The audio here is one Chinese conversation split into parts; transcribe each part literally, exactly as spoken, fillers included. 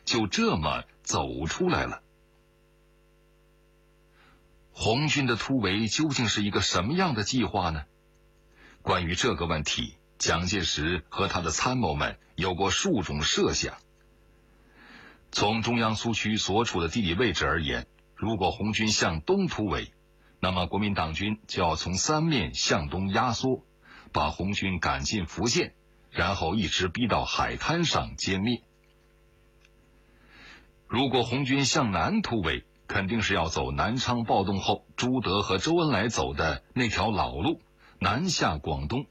就这么走出来了。红军的突围究竟是一个什么样的计划呢？关于这个问题，蒋介石和他的参谋们有过数种设想。从中央苏区所处的地理位置而言，如果红军向东突围，那么国民党军就要从三面向东压缩，把红军赶进福建，然后一直逼到海滩上歼灭。如果红军向南突围，肯定是要走南昌暴动后朱德和周恩来走的那条老路，南下广东。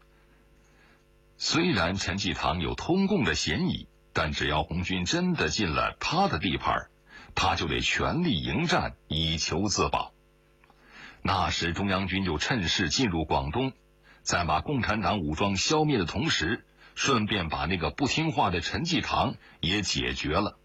虽然陈济棠有通共的嫌疑，但只要红军真的进了他的地盘，他就得全力迎战，以求自保。那时中央军就趁势进入广东，在把共产党武装消灭的同时，顺便把那个不听话的陈济棠也解决了。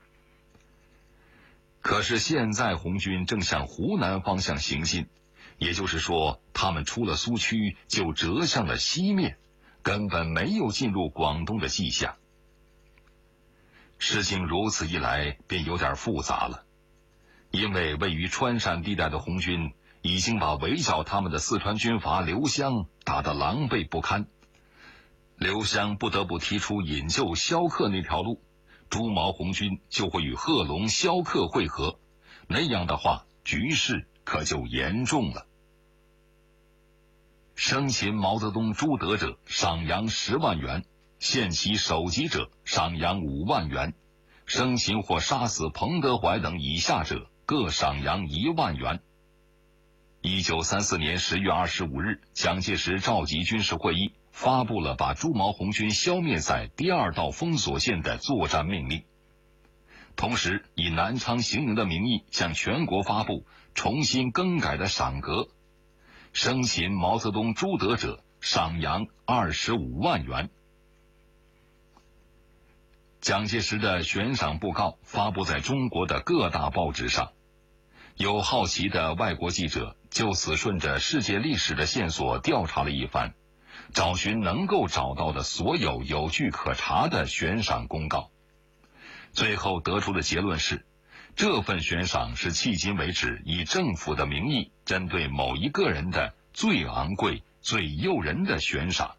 可是现在红军正向湖南方向行进，也就是说他们出了苏区就折向了西面，根本没有进入广东的迹象。事情如此一来便有点复杂了，因为位于川陕地带的红军已经把围剿他们的四川军阀刘湘打得狼狈不堪，刘湘不得不提出引救萧克那条路，朱毛红军就会与贺龙、萧克会合，那样的话局势可就严重了。生擒毛泽东、朱德者赏洋十万元，限其首级者赏洋五万元，生擒或杀死彭德怀等以下者各赏洋一万元。一九三四年十月二十五日，蒋介石召集军事会议，发布了把朱毛红军消灭在第二道封锁线的作战命令，同时以南昌行营的名义向全国发布重新更改的赏格，生擒毛泽东、朱德者赏洋二十五万元。蒋介石的悬赏布告发布在中国的各大报纸上，有好奇的外国记者就此顺着世界历史的线索调查了一番，找寻能够找到的所有有据可查的悬赏公告，最后得出的结论是，这份悬赏是迄今为止以政府的名义针对某一个人的最昂贵、最诱人的悬赏。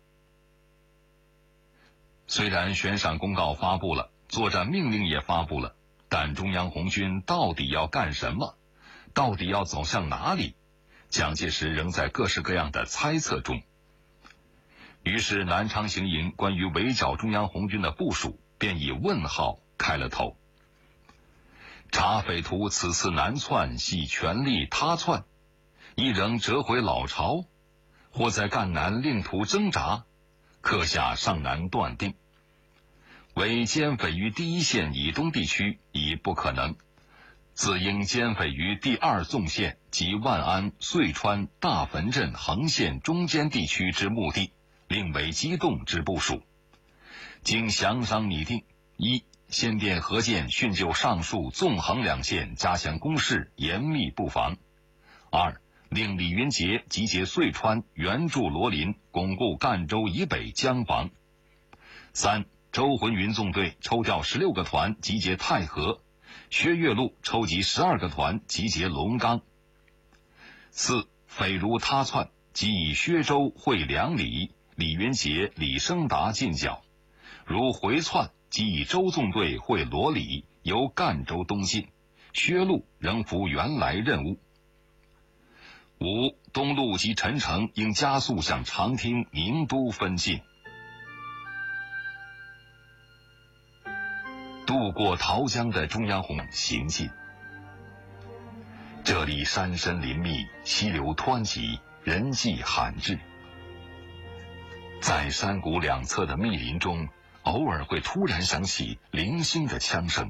虽然悬赏公告发布了，作战命令也发布了，但中央红军到底要干什么？到底要走向哪里？蒋介石仍在各式各样的猜测中。于是南昌行营关于围剿中央红军的部署便以问号开了头。察匪徒此次南窜，系全力他窜，亦仍折回老巢，或在赣南另图挣扎，刻下尚难断定。为歼匪于第一线以东地区已不可能，自应歼匪于第二纵线及万安、遂川、大汾镇横线中间地区之目的，另为机动之部署。经详商拟定：一、先电何键训就上述纵横两线，加强攻势，严密布防；二、令李云杰集结遂川，援助罗林，巩固赣州以北江防；三、周浑云纵队抽调十六个团集结太和，薛岳路抽集十二个团集结龙冈；四、匪如他窜，即以薛周会两里，李云杰、李升达进剿；如回窜，即以周纵队会罗里，由赣州东进，薛路仍服原来任务。五、东路及陈诚应加速向长汀、宁都分进。渡过桃江的中央红行进，这里山深林密，溪流湍急，人迹罕至。在山谷两侧的密林中，偶尔会突然响起零星的枪声。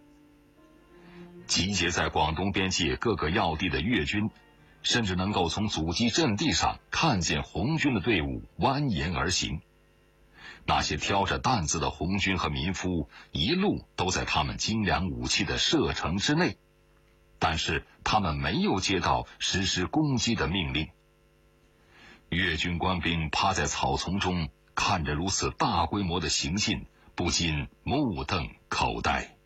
集结在广东边界各个要地的粤军，甚至能够从阻击阵地上看见红军的队伍蜿蜒而行。那些挑着担子的红军和民夫一路都在他们精良武器的射程之内，但是他们没有接到实施攻击的命令。粤军官兵趴在草丛中，看着如此大规模的行进，不禁目瞪口呆。